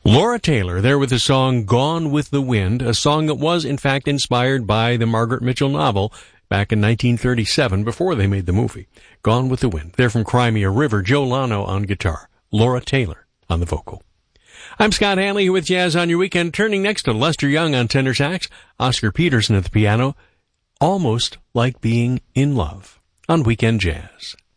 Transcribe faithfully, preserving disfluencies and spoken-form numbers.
Laura Taylor there with the song Gone with the Wind, a song that was in fact inspired by the Margaret Mitchell novel back in nineteen thirty-seven before they made the movie. Gone with the Wind. They're from Crimea River. Joe Lano on guitar. Laura Taylor on the vocal. I'm Scott Hanley with Jazz on Your Weekend, turning next to Lester Young on tenor sax, Oscar Peterson at the piano. Almost Like Being in Love on Weekend Jazz.